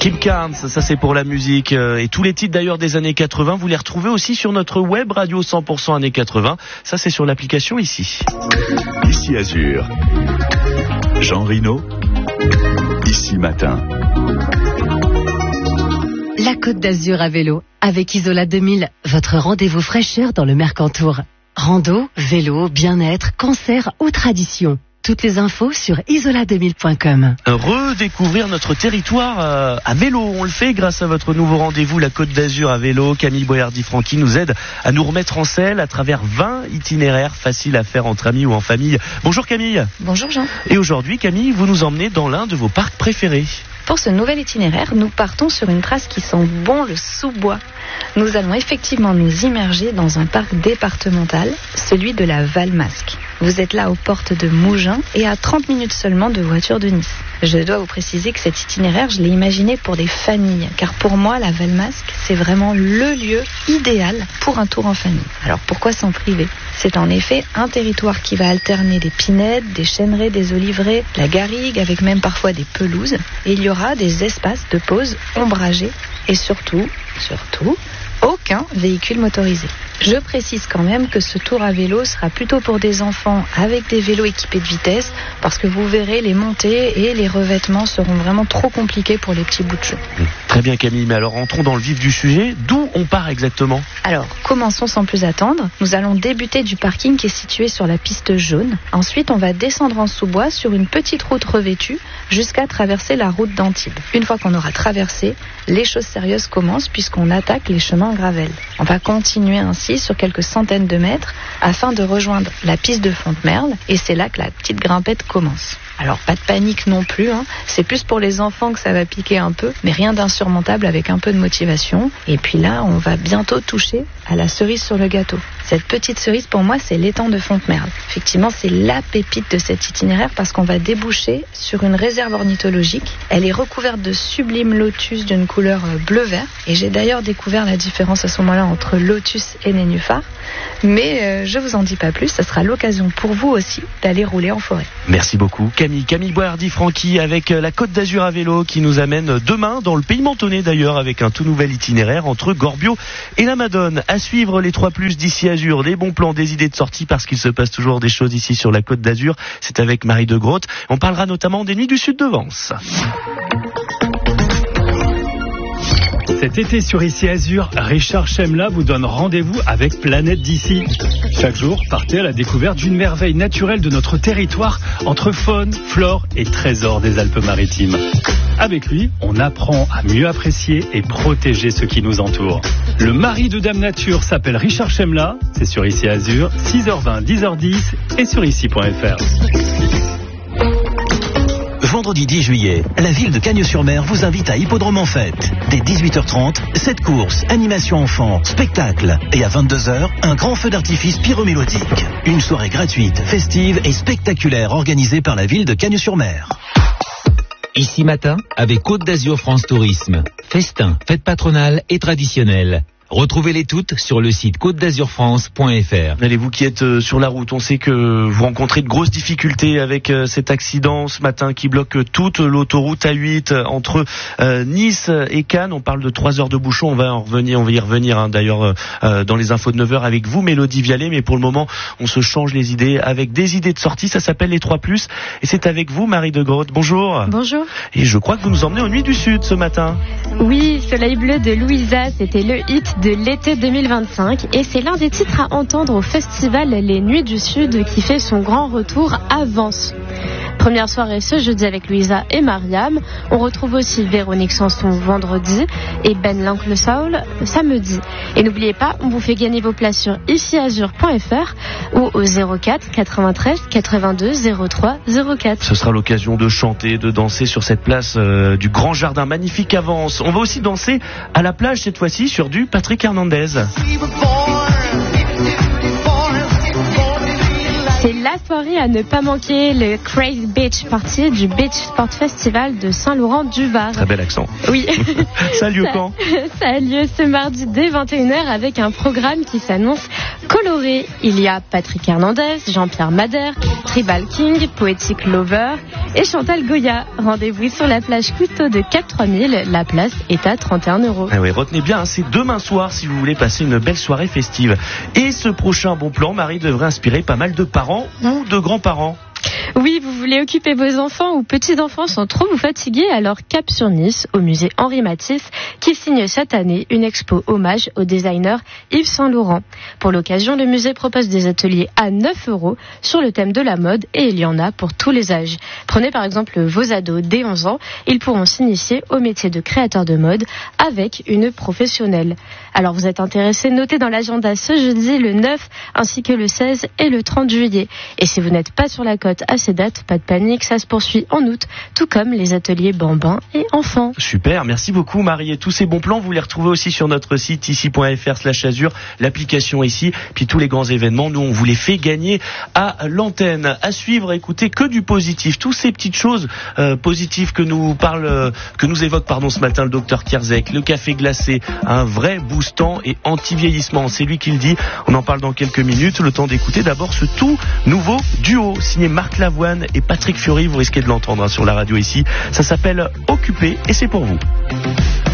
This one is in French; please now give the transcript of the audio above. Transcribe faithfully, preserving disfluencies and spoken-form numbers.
Kim Carnes, ça c'est pour la musique. Et tous les titres d'ailleurs des années quatre-vingts, vous les retrouvez aussi sur notre web radio cent pour cent années quatre-vingts. Ça c'est sur l'application ici. Ici Azur. Jean Rino. Ici Matin. La Côte d'Azur à vélo. Avec Isola deux mille, votre rendez-vous fraîcheur dans le Mercantour. Rando, vélo, bien-être, cancer ou tradition. Toutes les infos sur isola deux mille point com. Redécouvrir notre territoire euh, à vélo. On le fait grâce à votre nouveau rendez-vous, la Côte d'Azur à vélo. Camille Boyardi-Franqui nous aide à nous remettre en selle à travers vingt itinéraires faciles à faire entre amis ou en famille. Bonjour Camille. Bonjour Jean. Et aujourd'hui Camille, vous nous emmenez dans l'un de vos parcs préférés. Pour ce nouvel itinéraire, nous partons sur une trace qui sent bon le sous-bois. Nous allons effectivement nous immerger dans un parc départemental, celui de la Valmasque. Vous êtes là aux portes de Mougins et à trente minutes seulement de voiture de Nice. Je dois vous préciser que cet itinéraire, je l'ai imaginé pour des familles, car pour moi, la Valmasque, c'est vraiment le lieu idéal pour un tour en famille. Alors pourquoi s'en priver ? C'est en effet un territoire qui va alterner des pinèdes, des chêneraies, des oliveraies, la garrigue, avec même parfois des pelouses. Et il y aura des espaces de pause ombragés et surtout, surtout, aucun véhicule motorisé. Je précise quand même que ce tour à vélo sera plutôt pour des enfants avec des vélos équipés de vitesse, parce que vous verrez, les montées et les revêtements seront vraiment trop compliqués pour les petits bouts de chou. Très bien Camille, mais alors entrons dans le vif du sujet. D'où on part exactement ? Alors, commençons sans plus attendre. Nous allons débuter du parking qui est situé sur la piste jaune. Ensuite, on va descendre en sous-bois sur une petite route revêtue jusqu'à traverser la route d'Antibes. Une fois qu'on aura traversé, les choses sérieuses commencent puisqu'on attaque les chemins gravel. On va continuer ainsi sur quelques centaines de mètres afin de rejoindre la piste de Fontemerle et c'est là que la petite grimpette commence. Alors pas de panique non plus, hein. C'est plus pour les enfants que ça va piquer un peu, mais rien d'insurmontable avec un peu de motivation. Et puis là, on va bientôt toucher à la cerise sur le gâteau. Cette petite cerise, pour moi, c'est l'étang de Fontemerle. Effectivement, c'est la pépite de cet itinéraire parce qu'on va déboucher sur une réserve ornithologique. Elle est recouverte de sublimes lotus d'une couleur bleu-vert. Et j'ai d'ailleurs découvert la différence à ce moment-là entre lotus et nénuphar. Mais euh, je vous en dis pas plus, ça sera l'occasion pour vous aussi d'aller rouler en forêt. Merci beaucoup Camille. Camille Boyardi-Franqui avec la Côte d'Azur à vélo qui nous amène demain dans le pays mentonné d'ailleurs avec un tout nouvel itinéraire entre Gorbio et la Madone. À suivre les trois plus d'ici Azur, des bons plans, des idées de sortie parce qu'il se passe toujours des choses ici sur la Côte d'Azur. C'est avec Marie de Grotte. On parlera notamment des Nuits du Sud de Vence. Cet été sur Ici Azur, Richard Chemla vous donne rendez-vous avec Planète d'ici. Chaque jour, partez à la découverte d'une merveille naturelle de notre territoire entre faune, flore et trésors des Alpes-Maritimes. Avec lui, on apprend à mieux apprécier et protéger ce qui nous entoure. Le mari de Dame Nature s'appelle Richard Chemla, c'est sur Ici Azur, six heures vingt, dix heures dix et sur ici point f r. Vendredi dix juillet, la ville de Cagnes-sur-Mer vous invite à Hippodrome en Fête. Dès dix-huit heures trente, cette course, animation enfants, spectacle. Et à vingt-deux heures, un grand feu d'artifice pyromélodique. Une soirée gratuite, festive et spectaculaire organisée par la ville de Cagnes-sur-Mer. Ici Matin, avec Côte d'Azur France Tourisme. Festin, fête patronale et traditionnelle. Retrouvez-les toutes sur le site côte d'azur france point f r. Allez, vous qui êtes sur la route, on sait que vous rencontrez de grosses difficultés avec cet accident ce matin qui bloque toute l'autoroute A huit entre euh, Nice et Cannes. On parle de trois heures de bouchon, on va en revenir, on va y revenir hein, d'ailleurs euh, dans les infos de neuf heures avec vous, Mélodie Vialet, mais pour le moment, on se change les idées avec des idées de sortie, ça s'appelle les trois plus et c'est avec vous Marie de Grotte. Bonjour. Bonjour. Et je crois que vous nous emmenez aux Nuits du Sud ce matin. Oui, Soleil bleu de Louisa, c'était le hit de l'été deux mille vingt-cinq et c'est l'un des titres à entendre au festival Les Nuits du Sud qui fait son grand retour à Vence. Première soirée ce jeudi avec Louisa et Mariam. On retrouve aussi Véronique Sanson vendredi et Ben l'Oncle Saul samedi. Et n'oubliez pas, on vous fait gagner vos places sur ici azur point f r ou au zéro quatre quatre-vingt-treize quatre-vingt-deux zéro trois zéro quatre. Ce sera l'occasion de chanter, de danser sur cette place euh, du Grand Jardin magnifique à Vence. On va aussi danser à la plage cette fois-ci sur du Patrick Hernandez. C'est la soirée à ne pas manquer, le Crazy Beach Party du Beach Sport Festival de Saint-Laurent-du-Var. Très bel accent. Oui. Ça a lieu ça, quand ? Ça a lieu ce mardi dès vingt et une heures avec un programme qui s'annonce Coloré, il y a Patrick Hernandez, Jean-Pierre Madère, Tribal King, Poetic Lover et Chantal Goya. Rendez-vous sur la plage Couteau de Cap trois mille. La place est à trente et un euros. Ah oui, retenez bien, hein, c'est demain soir si vous voulez passer une belle soirée festive. Et ce prochain bon plan, Marie, devrait inspirer pas mal de parents ou de grands-parents. Oui, vous voulez occuper vos enfants ou petits-enfants sans trop vous fatiguer, alors cap sur Nice, au musée Henri Matisse, qui signe cette année une expo hommage au designer Yves Saint Laurent. Pour l'occasion, le musée propose des ateliers à neuf euros sur le thème de la mode et il y en a pour tous les âges. Prenez par exemple vos ados dès onze ans, ils pourront s'initier au métier de créateur de mode avec une professionnelle. Alors vous êtes intéressé, notez dans l'agenda ce jeudi le neuf ainsi que le seize et le trente juillet. Et si vous n'êtes pas sur la côte à ces dates, pas de panique, ça se poursuit en août, tout comme les ateliers bambins et enfants. Super, merci beaucoup Marie. Et tous ces bons plans, vous les retrouvez aussi sur notre site ici point f r slash azur, l'application ici, puis tous les grands événements, nous on vous les fait gagner à l'antenne. À suivre, écoutez, que du positif, toutes ces petites choses euh, positives que nous parle, euh, que nous évoque pardon ce matin le docteur Kierzek, le café glacé, un vrai boostant et anti-vieillissement, c'est lui qui le dit. On en parle dans quelques minutes, le temps d'écouter d'abord ce tout nouveau duo signé Marc Lavoine et Patrick Fiori, vous risquez de l'entendre hein, sur la radio ici. Ça s'appelle Occupé et c'est pour vous.